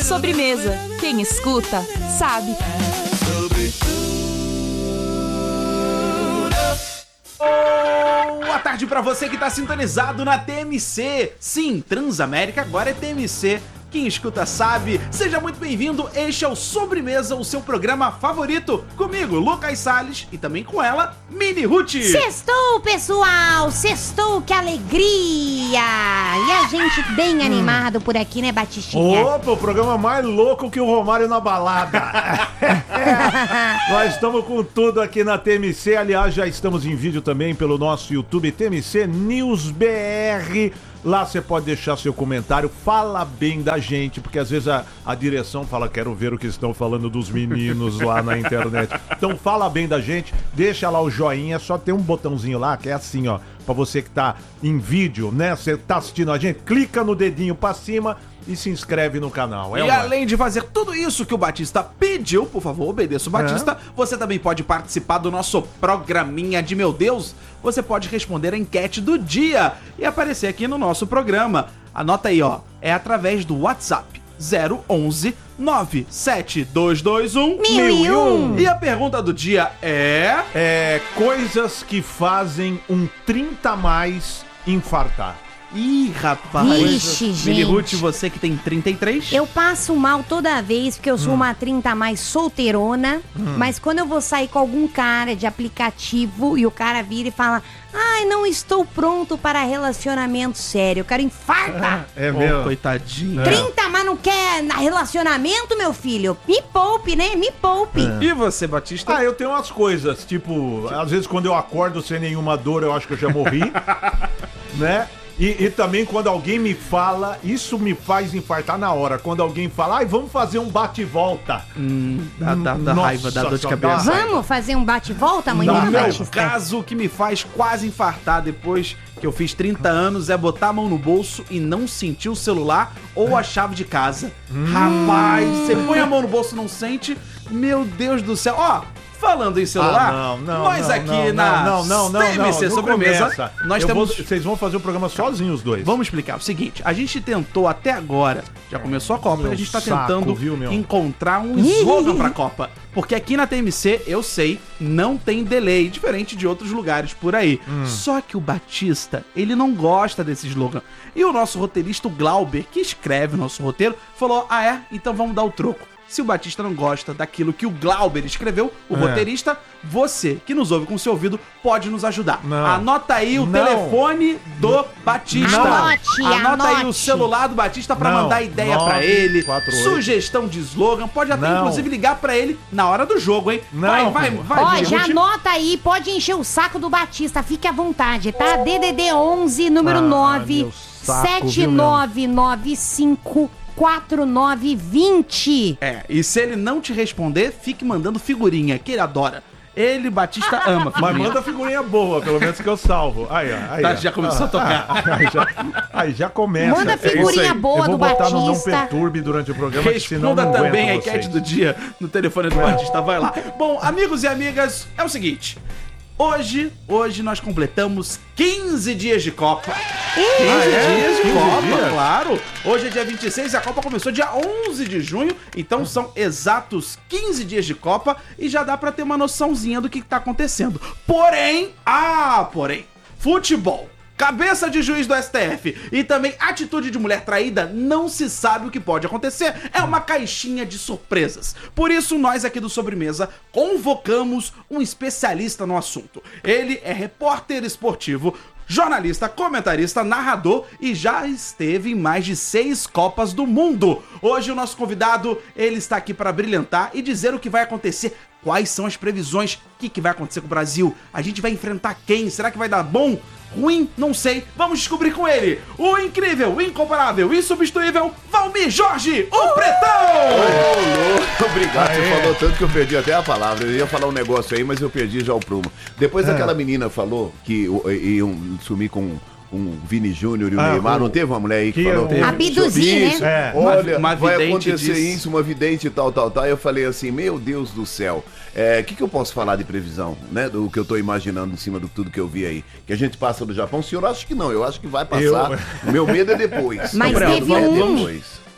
Sobremesa. Quem escuta, sabe. Boa tarde pra você que tá sintonizado na TMC. Sim, Transamérica agora é TMC. Quem escuta sabe. Seja muito bem-vindo. Este é o Sobremesa, o seu programa favorito. Comigo, Lucas Salles, e também com ela, Mini Ruth. Sextou, pessoal! Sextou, que alegria! E a gente bem animado por aqui, né, Batistinha? Opa, o programa mais louco que o Romário na balada. Nós estamos com tudo aqui na TMC. Aliás, já estamos em vídeo também pelo nosso YouTube TMC News BR. Lá você pode deixar seu comentário, fala bem da gente, porque às vezes a direção fala, quero ver o que estão falando dos meninos lá na internet. Então fala bem da gente, deixa lá o joinha, só tem um botãozinho lá que é assim, ó, pra você que tá em vídeo, né? Você tá assistindo a gente, clica no dedinho pra cima e se inscreve no canal. E além de fazer tudo isso que o Batista pediu, por favor, obedeça o Batista, você também pode participar do nosso programinha de Meu Deus. Você pode responder a enquete do dia e aparecer aqui no nosso programa. Anota aí, ó, é através do WhatsApp 011 97221 1001. E a pergunta do dia é... coisas que fazem um 30 a mais infartar. Ih, rapaz. Vixe, gente. Mini Ruth, você que tem 33. Eu passo mal toda vez, porque eu sou uma 30 a mais solteirona, mas quando eu vou sair com algum cara de aplicativo e o cara vira e fala, ai, não estou pronto para relacionamento sério, eu quero infartar. É mesmo. Coitadinho. 30, mas não quer relacionamento, meu filho? Me poupe, né? Me poupe. E você, Batista? Ah, eu tenho umas coisas, tipo, às vezes quando eu acordo sem nenhuma dor, eu acho que eu já morri, né? E também quando alguém me fala, isso me faz infartar na hora. Quando alguém fala, ai, vamos fazer um bate-volta. Dá raiva, dá dor de cabeça. Vamos fazer um bate-volta amanhã, No meu Batista? caso, o que me faz quase infartar depois que eu fiz 30 anos é botar a mão no bolso e não sentir o celular ou a chave de casa. Rapaz, você põe a mão no bolso e não sente, meu Deus do céu. Ó, falando em celular, nós aqui na TMC Sobremesa, nós temos... Vocês vão fazer o programa sozinhos, os dois. Vamos explicar. O seguinte, a gente tentou até agora, já começou a Copa, e a gente tá tentando encontrar um slogan pra Copa. Porque aqui na TMC, eu sei, não tem delay, diferente de outros lugares por aí. Só que o Batista, ele não gosta desse slogan. E o nosso roteirista, o Glauber, que escreve o nosso roteiro, falou, ah é? Então vamos dar o troco. Se o Batista não gosta daquilo que o Glauber escreveu, o roteirista, você que nos ouve com seu ouvido pode nos ajudar. Anota aí o telefone do Batista. Anota aí o celular do Batista pra mandar ideia pra ele. 948. Sugestão de slogan. Pode até inclusive ligar pra ele na hora do jogo, hein? Vai. Ó, já anota aí, pode encher o saco do Batista, fique à vontade, tá? DDD 11, número 9 7995 4920. E se ele não te responder, fique mandando figurinha, que ele adora. Ele, Batista, ama figurinha. Mas manda figurinha boa, pelo menos que eu salvo. Aí, já começou a tocar. Aí já começa. Manda figurinha boa do Batista. Eu vou botar no Não Perturbe durante o programa, senão Responda não também a aguento enquete vocês. do dia no telefone do Batista, vai lá. Bom, amigos e amigas, é o seguinte... Hoje nós completamos 15 dias de Copa. 15 dias de Copa, claro. Hoje é dia 26 e a Copa começou dia 11 de junho. Então são exatos 15 dias de Copa e já dá pra ter uma noçãozinha do que tá acontecendo. Porém, futebol, cabeça de juiz do STF e também atitude de mulher traída, não se sabe o que pode acontecer. É uma caixinha de surpresas. Por isso, nós aqui do Sobremesa convocamos um especialista no assunto. Ele é repórter esportivo, jornalista, comentarista, narrador e já esteve em mais de 6 Copas do Mundo. Hoje o nosso convidado, ele está aqui para brilhantar e dizer o que vai acontecer. Quais são as previsões? O que vai acontecer com o Brasil? A gente vai enfrentar quem? Será que vai dar bom? Ruim? Não sei. Vamos descobrir com ele. O incrível, incomparável, insubstituível Valmir Jorge, o Pretão! Obrigado, você falou tanto que eu perdi até a palavra. Eu ia falar um negócio aí, mas eu perdi já o prumo. Depois daquela menina falou que iam sumir com um Vini Júnior e o Neymar, não teve uma mulher aí que falou? Abduzir, né? Olha, uma vai acontecer disse isso, uma vidente e tal. Eu falei assim, meu Deus do céu. O que eu posso falar de previsão, né? Do que eu tô imaginando em cima de tudo que eu vi aí. Que a gente passa do Japão. O senhor acha que não, eu acho que vai passar. O meu medo é depois. Mas teve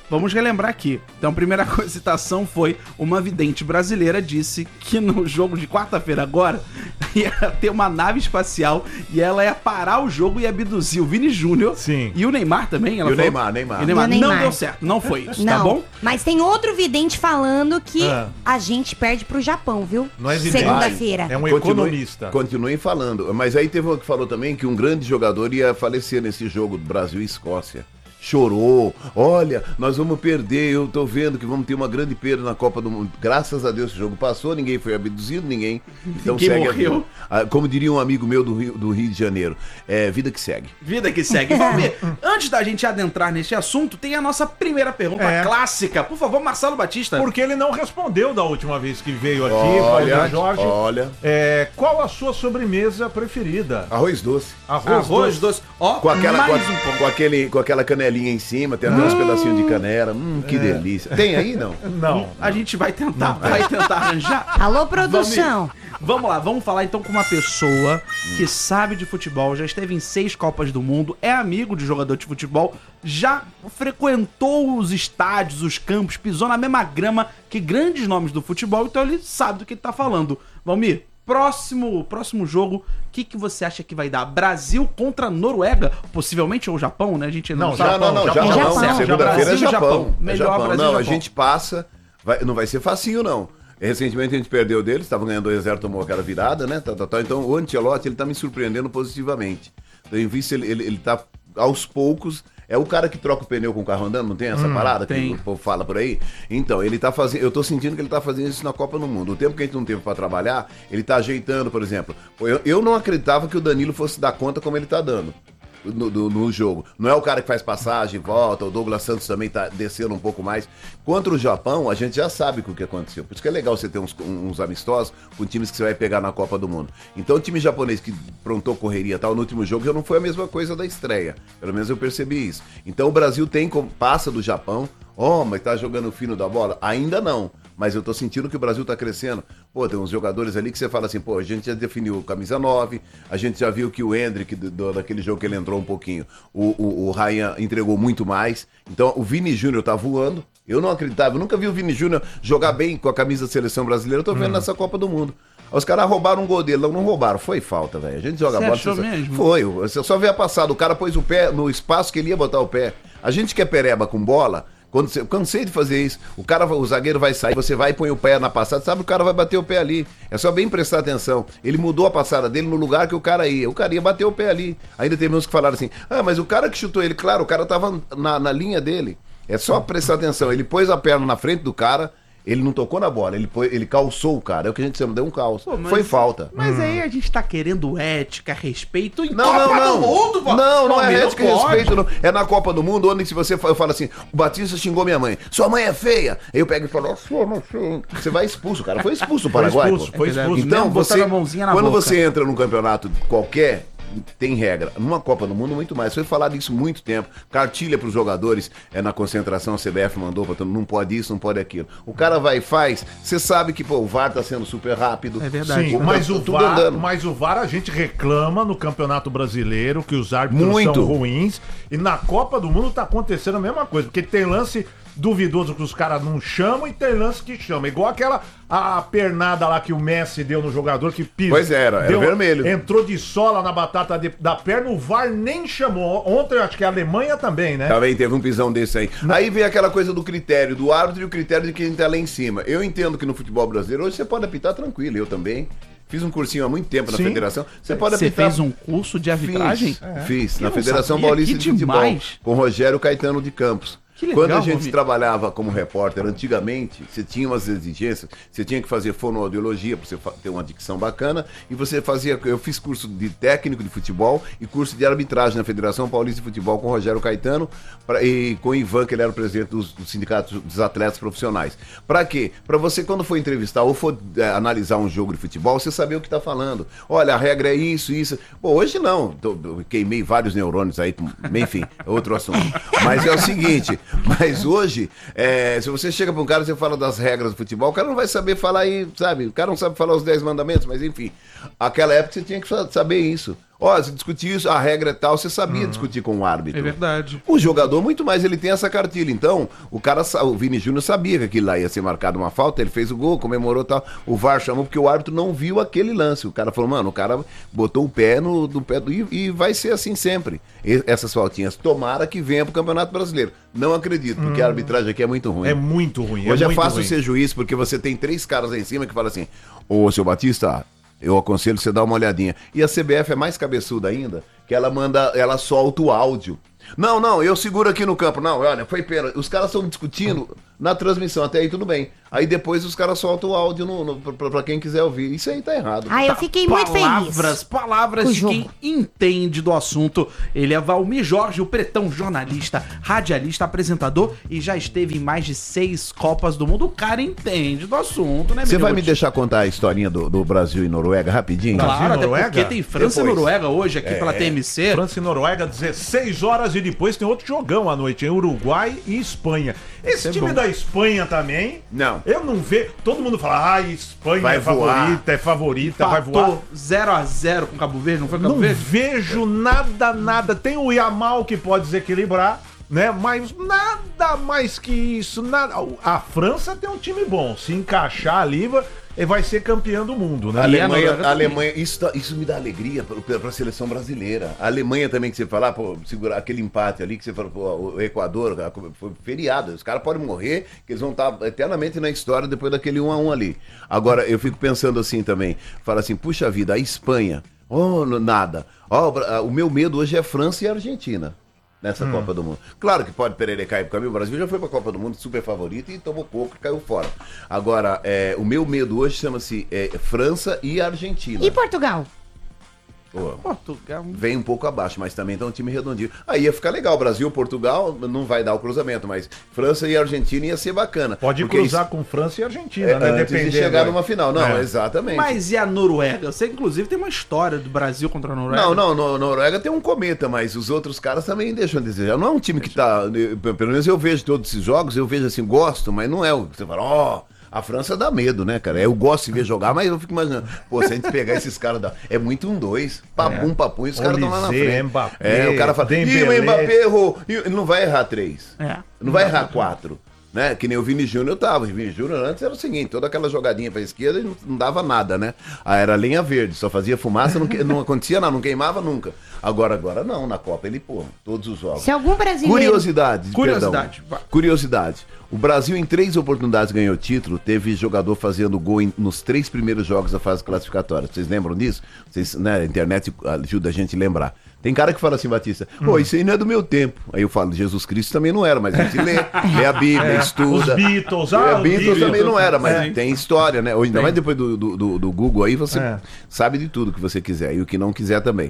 Vamos relembrar aqui. Então, a primeira citação foi: uma vidente brasileira disse que no jogo de quarta-feira agora ia ter uma nave espacial e ela ia parar o jogo e abduzir o Vini Júnior. Sim. E o Neymar também. Ela E o falou. Neymar. E o Neymar. E o Não Neymar. deu certo, não foi isso, Não, tá bom? mas tem outro vidente falando que Ah. a gente perde pro Japão, viu? Não é vidente. Segunda-feira. É um economista. Continuem falando. Mas aí teve um que falou também que um grande jogador ia falecer nesse jogo do Brasil e Escócia. Chorou, olha, nós vamos perder, eu tô vendo que vamos ter uma grande perda na Copa do Mundo. Graças a Deus esse jogo passou, ninguém foi abduzido, ninguém. Então Ninguém segue morreu. a vida. Ah, como diria um amigo meu do Rio de Janeiro, é vida que segue. Vida que segue. Valmir, antes da gente adentrar neste assunto, tem a nossa primeira pergunta clássica. Por favor, Marcelo Batista. Porque ele não respondeu da última vez que veio aqui, Valdir Jorge. Olha, Qual a sua sobremesa preferida? arroz doce. Arroz doce. Ó, Com aquela, mais com, um pouco. com aquela canelinha em cima, tem até uns pedacinhos de canela. Que delícia. Tem aí, não? Não. A gente vai tentar arranjar. Alô, produção. Vamos lá, vamos falar então com uma pessoa que sabe de futebol, já esteve em 6 Copas do Mundo, é amigo de jogador de futebol, já frequentou os estádios, os campos, pisou na mesma grama que grandes nomes do futebol, então ele sabe do que ele tá falando. Valmir, próximo jogo, o que você acha que vai dar? Brasil contra Noruega, possivelmente, ou Japão, né? A gente ainda Não, sabe. Não, Japão. Segunda-feira é Brasil e Japão. Japão. É Melhor Japão. Brasil e Não, a Japão. gente passa, não vai ser facinho, não. Recentemente a gente perdeu deles, estavam ganhando 2-0, tomou aquela virada, né? Então o Ancelotti, ele tá me surpreendendo positivamente. Então, em vista, ele tá aos poucos. É o cara que troca o pneu com o carro andando, não tem essa parada tem. que o povo fala por aí? Então, ele tá fazendo. Eu tô sentindo que ele tá fazendo isso na Copa do Mundo. O tempo que a gente não teve pra trabalhar, ele tá ajeitando, por exemplo. Pô, eu não acreditava que o Danilo fosse dar conta como ele tá dando. No jogo. Não é o cara que faz passagem, volta, o Douglas Santos também tá descendo um pouco mais. Contra o Japão, a gente já sabe o que aconteceu. Por isso que é legal você ter uns amistosos com times que você vai pegar na Copa do Mundo. Então o time japonês que prontou correria e tal, no último jogo já não foi a mesma coisa da estreia. Pelo menos eu percebi isso. Então o Brasil passa do Japão. Mas tá jogando fino da bola? Ainda não. Mas eu tô sentindo que o Brasil tá crescendo. Pô, tem uns jogadores ali que você fala assim, pô, a gente já definiu camisa 9, a gente já viu que o Hendrick, daquele jogo que ele entrou um pouquinho, o Ryan entregou muito mais. Então, o Vini Júnior tá voando. Eu não acreditava, eu nunca vi o Vini Júnior jogar bem com a camisa da seleção brasileira. Eu tô vendo nessa Copa do Mundo. Os caras roubaram um gol dele, não roubaram, foi falta, velho. A gente joga bola. Achou mesmo? Foi, você só vê a passada, o cara pôs o pé no espaço que ele ia botar o pé. A gente que é pereba com bola, eu cansei de fazer isso. O zagueiro vai sair, você vai e põe o pé na passada, sabe, o cara vai bater o pé ali. É só bem prestar atenção. Ele mudou a passada dele no lugar que o cara ia. O cara ia bater o pé ali. Ainda teve uns que falaram assim, mas o cara que chutou ele, claro, o cara tava na linha dele. É só prestar atenção. Ele pôs a perna na frente do cara, ele não tocou na bola, ele calçou o cara. É o que a gente chama, deu um calço. Pô, mas- Foi falta. Mas aí a gente tá querendo ética, respeito em Não, Copa não. do Mundo, pô. Não é Valmir, ética e pode. respeito, não. É na Copa do Mundo, onde se você eu falo assim, o Batista xingou minha mãe. Sua mãe é feia. Aí eu pego e falo, sua mãe é feia. Você vai expulso, o cara foi expulso o Paraguai. expulso, pô. foi É verdade. expulso. Então, Mesmo você, botando a mãozinha na quando boca. você entra num campeonato qualquer, tem regra. Numa Copa do Mundo, muito mais. Foi falado isso há muito tempo. Cartilha pros jogadores, na concentração, a CBF mandou pra todo mundo, não pode isso, não pode aquilo. O cara vai e faz, você sabe que, pô, o VAR tá sendo super rápido. É verdade. Sim, mas o tudo VAR, andando. a gente reclama no Campeonato Brasileiro que os árbitros Muito. são ruins e na Copa do Mundo tá acontecendo a mesma coisa, porque tem lance duvidoso que os caras não chamam e tem lance que chamam. Igual a pernada lá que o Messi deu no jogador que pisou. Pois era vermelho. Entrou de sola na batata da perna, o VAR nem chamou. Ontem, acho que a Alemanha também, né? Também teve um pisão desse aí. Aí vem aquela coisa do critério do árbitro e o critério de quem tá lá em cima. Eu entendo que no futebol brasileiro hoje você pode apitar tranquilo, eu também. Fiz um cursinho há muito tempo na Sim. federação. Você pode Você apitar. fez um curso de arbitragem? Fiz, Eu na não Federação sabia, Paulista que de Futebol, demais. com Rogério Caetano de Campos. Que legal, Quando a gente Valmir. trabalhava como repórter, antigamente, você tinha umas exigências, você tinha que fazer fonoaudiologia para você ter uma dicção bacana, e você fazia, eu fiz curso de técnico de futebol e curso de arbitragem na Federação Paulista de Futebol com Rogério Caetano e com o Ivan, que ele era o presidente do sindicato dos atletas profissionais. Para quê? Para você, quando for entrevistar ou for analisar um jogo de futebol, você saber o que está falando. Olha, a regra é isso. Pô, hoje não, eu queimei vários neurônios aí, enfim, é outro assunto. Mas é o seguinte, mas hoje, se você chega para um cara e você fala das regras do futebol, o cara não vai saber falar aí, sabe? O cara não sabe falar os 10 mandamentos, mas enfim. Aquela época você tinha que saber isso. Ó, se discutir isso, a regra é tal, você sabia discutir com o árbitro. É verdade. O jogador, muito mais, ele tem essa cartilha. Então, o Vini Júnior sabia que aquilo lá ia ser marcado uma falta, ele fez o gol, comemorou e tal. O VAR chamou porque o árbitro não viu aquele lance. O cara falou, mano, o cara botou o pé no pé e vai ser assim sempre. Essas faltinhas, tomara que venha pro Campeonato Brasileiro. Não acredito, porque a arbitragem aqui é muito ruim. É muito ruim. Hoje é muito fácil ruim. ser juiz, porque você tem 3 caras lá em cima que falam assim, ô, seu Batista, eu aconselho você dar uma olhadinha. E a CBF é mais cabeçuda ainda, que ela solta o áudio. Não, eu seguro aqui no campo. Não, olha, foi pena. Os caras estão discutindo na transmissão, até aí tudo bem. Aí depois os caras soltam o áudio pra quem quiser ouvir. Isso aí tá errado. Ah, eu fiquei muito feliz. Palavras com o de jogo. quem entende do assunto. Ele é Valmir Jorge, o pretão jornalista, radialista, apresentador e já esteve em mais de 6 Copas do Mundo. O cara entende do assunto, né, Você menino? vai me deixar contar a historinha do Brasil e Noruega rapidinho? Não. Claro, até Noruega? porque tem França Depois. e Noruega hoje aqui pela TMC. França e Noruega, 16 horas e depois tem outro jogão à noite, em Uruguai e Espanha. Esse é time bom. da Espanha também, Não. eu não vejo. Todo mundo fala, Espanha Vai é favorita, vai voar. Empatou 0x0 com Cabo Verde, não foi Cabo Não Verde? vejo nada. Tem o Yamal que pode desequilibrar, né? Mas nada mais que isso. Nada. A França tem um time bom. Se encaixar ali, vai ser campeão do mundo, né? A Alemanha, isso me dá alegria pra seleção brasileira. A Alemanha também, que você falar, pô, segurar aquele empate ali, que você falou, pô, o Equador, foi feriado. Os caras podem morrer, que eles vão estar eternamente na história depois daquele 1-1 ali. Agora, eu fico pensando assim também, fala assim, puxa vida, a Espanha, nada. O meu medo hoje é França e Argentina. Nessa Copa do Mundo. Claro que pode pererecar pro caminho. O Brasil já foi pra Copa do Mundo super favorito e tomou pouco e caiu fora. Agora, o meu medo hoje chama-se França e Argentina. E Portugal? Pô, Portugal. vem um pouco abaixo, mas também tá um time redondinho. Aí ia ficar legal. Brasil, Portugal, não vai dar o cruzamento, mas França e Argentina ia ser bacana. Pode porque cruzar com França e Argentina, né? antes de chegar numa final. Não, exatamente. Mas e a Noruega? Eu sei que inclusive tem uma história do Brasil contra a Noruega. Não, Noruega tem um cometa, mas os outros caras também deixam a desejar. Não é um time que tá. Pelo menos eu vejo todos esses jogos, eu vejo assim, gosto, mas não é o que você fala, a França dá medo, né, cara? Eu gosto de ver jogar, mas eu fico imaginando, pô, se a gente pegar esses caras, é muito 1-2, papum, os caras estão lá na frente. Mbappé, O cara fala, Dembélé. o Mbappé errou. Ele não vai errar 3. É. Não vai errar 4. Né? Que nem o Vini Júnior tava. O Vini Júnior antes era o seguinte, toda aquela jogadinha pra esquerda não dava nada, né? Era lenha verde, só fazia fumaça, não acontecia nada, não queimava nunca. Agora não, na Copa ele, pô, todos os jogos. Se algum brasileiro... Curiosidade. Curiosidade. O Brasil em 3 oportunidades ganhou título, teve jogador fazendo gol nos 3 primeiros jogos da fase classificatória. Vocês lembram disso? Vocês, né, a internet ajuda a gente a lembrar. Tem cara que fala assim, Batista, isso aí não é do meu tempo. Aí eu falo, Jesus Cristo também não era, mas a gente lê a Bíblia, estuda. Os Beatles, Os Beatles também não era, mas É. tem história, né? Ou ainda mais depois do Google aí, você É. sabe de tudo que você quiser e o que não quiser também.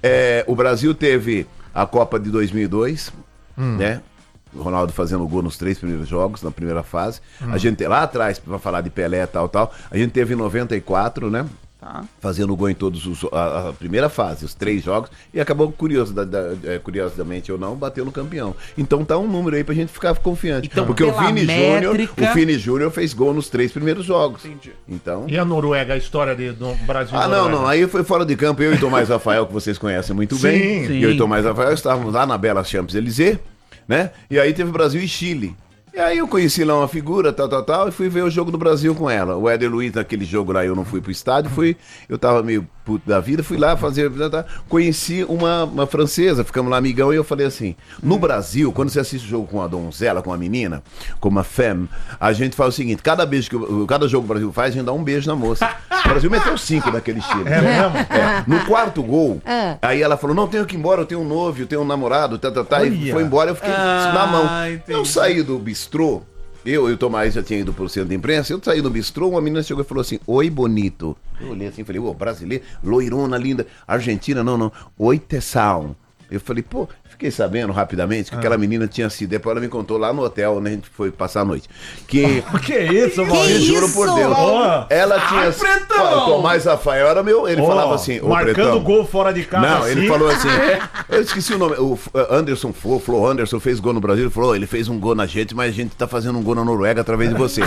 O Brasil teve a Copa de 2002, né? O Ronaldo fazendo gol nos 3 primeiros jogos, na primeira fase. A gente, lá atrás, pra falar de Pelé e tal, a gente teve em 94, né? Tá. Fazendo gol em todos a primeira fase, os 3 jogos, e acabou, curiosamente ou não, bateu no campeão. Então tá um número aí pra gente ficar confiante. Então, porque o pela métrica- Vini Júnior fez gol nos 3 primeiros jogos. Entendi. Então. E a Noruega, a história do Brasil e Não, Noruega? aí foi fora de campo, eu e Tomás Rafael, que vocês conhecem muito Sim. bem. Sim. Eu e Tomás Rafael estávamos lá na Bela Champs-Élysées, né? E aí teve Brasil e Chile. E aí eu conheci lá uma figura, tal, e fui ver o jogo do Brasil com ela. O Éder Luiz, naquele jogo lá, eu não fui pro estádio, eu tava meio puto da vida, fui lá fazer, conheci uma francesa, ficamos lá amigão, e eu falei assim, no Brasil, quando você assiste o jogo com uma donzela, com uma menina, com uma femme, a gente faz o seguinte, cada jogo que o Brasil faz, a gente dá um beijo na moça. O Brasil meteu 5 naquele estilo. É mesmo? No 4º gol, aí ela falou, não, tenho que ir embora, eu tenho um noivo, eu tenho um namorado, e Olha. foi embora, eu fiquei na mão. Entendi. Eu saí do bistrô, eu e o Tomás já tinha ido pro centro de imprensa, eu saí do bistrô, uma menina chegou e falou assim, oi, bonito. Eu olhei assim e falei, brasileiro, loirona, linda, Argentina, não, oi, Tessão. Eu falei, pô, fiquei sabendo rapidamente que aquela menina tinha sido, depois ela me contou lá no hotel, onde a gente foi passar a noite, que... Que isso, Que Maurício? Juro por isso? Deus. Ó. Ela tinha... Pretão! O Tomás Rafael era meu, ele Ó, falava assim, marcando Pretão. gol fora de casa. Não, assim. ele falou assim, eu esqueci o nome, o Anderson Flo Anderson fez gol no Brasil, ele falou, ele fez um gol na gente, mas a gente tá fazendo um gol na Noruega através de você.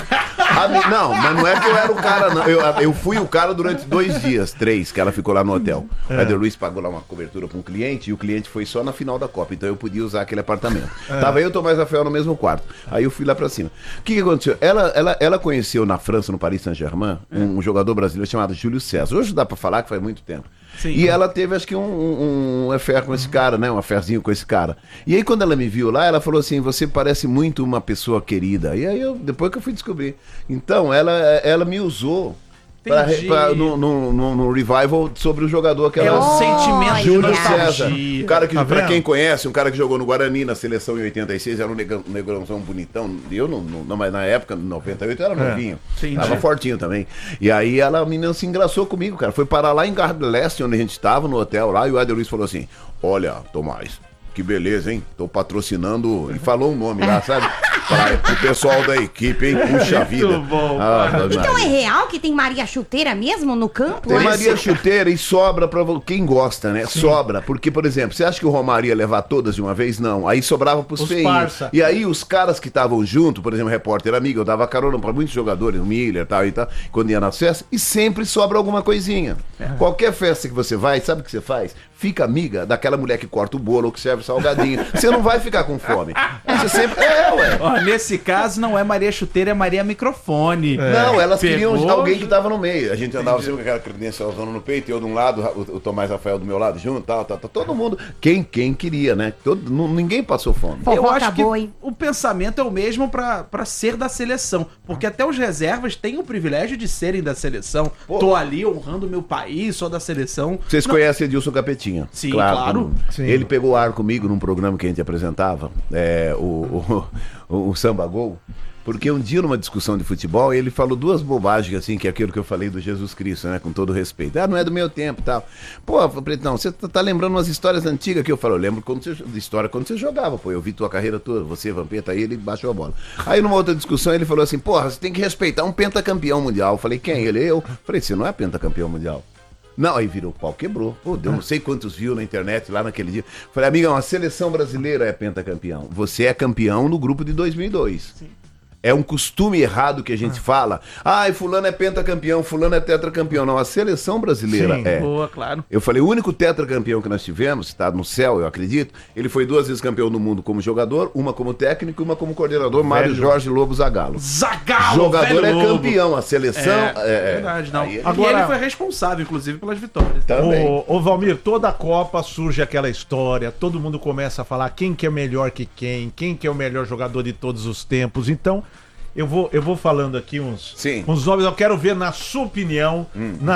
Não, mas não é que eu era o cara, não. Eu fui o cara durante 2 dias, 3, que ela ficou lá no hotel. O Éder Luiz pagou lá uma cobertura pra um cliente e o cliente foi só na final da Copa, então eu podia usar aquele apartamento. Tava eu e o Tomás Rafael no mesmo quarto. Aí eu fui lá pra cima. O que aconteceu? Ela conheceu na França, no Paris Saint-Germain, um jogador brasileiro chamado Júlio César. Hoje dá pra falar que faz muito tempo. Sim. E ela teve, acho que, um affair com esse cara, né? Um affairzinho com esse cara. E aí, quando ela me viu lá, ela falou assim, você parece muito uma pessoa querida. E aí, depois que eu fui descobrir. Então, ela me usou no revival sobre o jogador que ela... É o sentimento de Júlio nostalgia. César. Um cara que, Tá pra vendo? quem conhece, um cara que jogou no Guarani na seleção em 86, era um negrãozão bonitão. Eu não, mas na época, em 98, eu era novinho. Entendi. Tava fortinho também. E aí a menina se engraçou comigo, cara. Foi parar lá em Garde do Leste, onde a gente estava, no hotel lá, e o Éder Luiz falou assim: olha, Tomás, que beleza, hein? Tô patrocinando. E falou um nome lá, sabe? Para o pessoal da equipe, hein? Puxa vida. bom, Então é real que tem Maria Chuteira mesmo no campo? Tem É? Maria Chuteira e sobra pra quem gosta, né? Sobra. Porque, por exemplo, você acha que o Romário ia levar todas de uma vez? Não. Aí sobrava pros Os feinhos. parça. E aí os caras que estavam junto, por exemplo, repórter amigo, eu dava carona pra muitos jogadores, o Miller e tal, quando ia nas festas, e sempre sobra alguma coisinha. Qualquer festa que você vai, sabe o que você faz? Fica amiga daquela mulher que corta o bolo ou que serve salgadinho. Você não vai ficar com fome. Você sempre... ué. Ó, nesse caso não é Maria Chuteira, é Maria Microfone. Não, elas queriam Pegou- alguém que tava no meio. A gente andava sempre com aquela credencialzona no peito, eu de um lado, o Tomás Rafael do meu lado junto, tal. Todo mundo. Quem queria, né? Ninguém passou fome. Eu Fofoca acho que boa, hein? o pensamento é o mesmo pra ser da seleção. Porque até os reservas têm o privilégio de serem da seleção. Pô. Tô ali honrando o meu país, sou da seleção. Vocês conhecem Edilson Capetinha? Sim, claro. Sim. Ele pegou ar comigo num programa que a gente apresentava, o Samba Gol, porque um dia numa discussão de futebol ele falou 2 bobagens assim, que é aquilo que eu falei do Jesus Cristo, né, com todo respeito. Não é do meu tempo e tal. Pô, Pretão, você tá lembrando umas histórias antigas que eu falo, eu lembro de história quando você jogava, pô, eu vi tua carreira toda, você, Vampeta, aí ele baixou a bola. Aí numa outra discussão ele falou assim, porra, você tem que respeitar um pentacampeão mundial. Eu falei, quem? Ele? Eu. Falei, você não é pentacampeão mundial. Não, aí virou o pau, quebrou. Pô, deu não sei quantos views na internet lá naquele dia. Falei, amigão, a seleção brasileira é pentacampeão. Você é campeão no grupo de 2002. Sim. É um costume errado que a gente fala. Fulano é pentacampeão, fulano é tetracampeão. Não, a seleção brasileira Sim. é. Boa, claro. Eu falei, o único tetracampeão que nós tivemos, está no céu, eu acredito, ele foi 2 vezes campeão do mundo como jogador, uma como técnico e uma como coordenador, Mário Jorge Lobo Zagallo. Zagallo, Jogador velho é lobo. campeão, a seleção É verdade, não. Aí E Agora- ele foi responsável, inclusive, pelas vitórias. também. Ô Valmir, toda a Copa surge aquela história, todo mundo começa a falar quem que é melhor que quem que é o melhor jogador de todos os tempos. Então, eu vou falando aqui uns nomes, eu quero ver na sua opinião,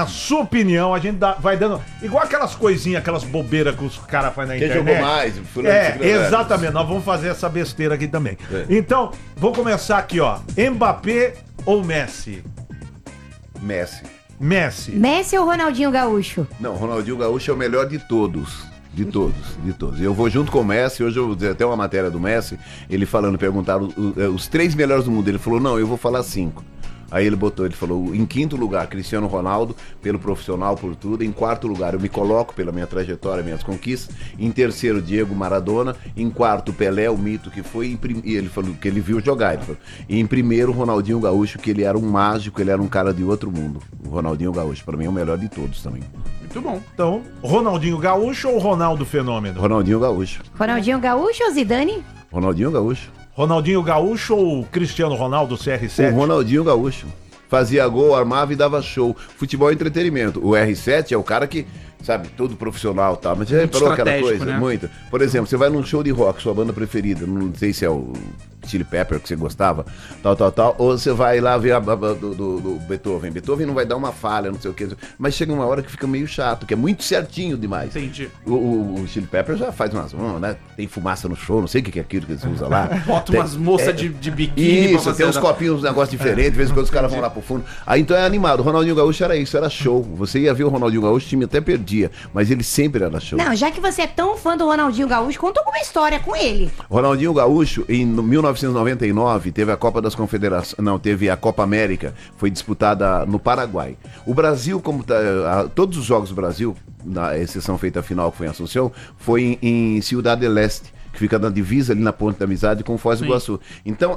a gente vai dando, igual aquelas coisinhas, aquelas bobeiras que os caras fazem na Quem internet. jogou mais? Fulano, Exatamente, nós vamos fazer essa besteira aqui também. Então, vou começar aqui, ó, Mbappé ou Messi? Messi. Messi. Messi ou Ronaldinho Gaúcho? Não, Ronaldinho Gaúcho é o melhor de todos. De todos. Eu vou junto com o Messi, hoje eu vou dizer até uma matéria do Messi, ele perguntaram os 3 melhores do mundo, ele falou, não, eu vou falar 5. Aí ele falou, em 5º lugar, Cristiano Ronaldo, pelo profissional, por tudo. Em 4º lugar, eu me coloco pela minha trajetória, minhas conquistas. Em 3º, Diego Maradona. Em 4º, Pelé, o mito que foi. E ele falou que ele viu jogar. Ele falou. E em 1º, Ronaldinho Gaúcho, que ele era um mágico, ele era um cara de outro mundo. O Ronaldinho Gaúcho, pra mim, é o melhor de todos também. Muito bom. Então, Ronaldinho Gaúcho ou Ronaldo Fenômeno? Ronaldinho Gaúcho. Ronaldinho Gaúcho ou Zidane? Ronaldinho Gaúcho. Ronaldinho Gaúcho ou Cristiano Ronaldo CR7? O Ronaldinho Gaúcho. Fazia gol, armava e dava show. Futebol é entretenimento. O R7 é o cara que, sabe, todo profissional e tal. Mas já reparou aquela estratégico, coisa? né? Muito. Por exemplo, você vai num show de rock, sua banda preferida, não sei se é o Chili Pepper que você gostava, tal, ou você vai lá ver do Beethoven. Beethoven não vai dar uma falha, não sei o que, mas chega uma hora que fica meio chato, que é muito certinho demais. Entendi. O Chili Pepper já faz umas, né? Tem fumaça no show, não sei o que é aquilo que eles usam lá. Bota umas moças de biquíni Isso, pra fazer tem uns copinhos, uns negócios diferentes, de vez em quando os caras vão lá pro fundo. Aí então é animado. O Ronaldinho Gaúcho era isso, era show. Você ia ver o Ronaldinho Gaúcho, o time até perdia, mas ele sempre era show. Não, já que você é tão fã do Ronaldinho Gaúcho, conta alguma história com ele. Ronaldinho Gaúcho, em 1999, teve a Copa das Confederações, não, teve a Copa América, foi disputada no Paraguai. O Brasil, como todos os jogos do Brasil, na exceção feita a final que foi em Assunção, foi em Ciudad del Este, que que fica na divisa ali na Ponte da Amizade com Foz do Iguaçu. Então,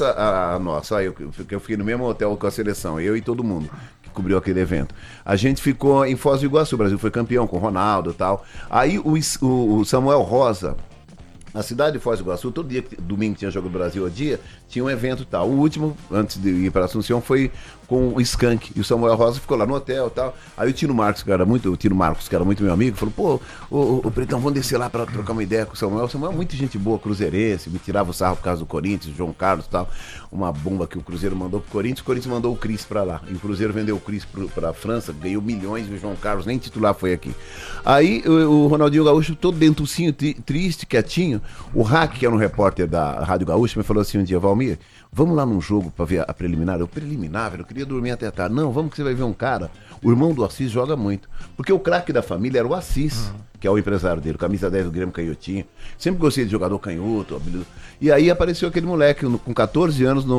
eu fiquei no mesmo hotel com a seleção, eu e todo mundo que cobriu aquele evento. A gente ficou em Foz do Iguaçu, o Brasil foi campeão com o Ronaldo e tal. Aí o Samuel Rosa, na cidade de Foz do Iguaçu, todo dia, domingo tinha Jogo do Brasil ao dia, tinha um evento e tal. O último, antes de ir para Assunção, foi com o Skank. E o Samuel Rosa ficou lá no hotel e tal. Aí o Tino Marcos, que era muito meu amigo, falou, pô, o Pretão, vamos descer lá para trocar uma ideia com o Samuel. O Samuel é muito gente boa, cruzeirense, me tirava o sarro por causa do Corinthians, João Carlos e tal. Uma bomba que o Cruzeiro mandou pro Corinthians, o Corinthians mandou o Cris para lá. E o Cruzeiro vendeu o Cris para a França, ganhou milhões, e o João Carlos nem titular foi aqui. Aí o Ronaldinho Gaúcho, todo dentucinho, triste, quietinho, o Hack, que era um repórter da Rádio Gaúcho, me falou assim um dia, Valmir, vamos lá num jogo pra ver a preliminar? Eu, preliminar, velho, eu queria dormir até tarde. Não, vamos que você vai ver um cara, o irmão do Assis joga muito. Porque o craque da família era o Assis, que é o empresário dele, camisa 10 do Grêmio Canhotinho. Sempre gostei de jogador canhoto, habilidoso. E aí apareceu aquele moleque com 14 anos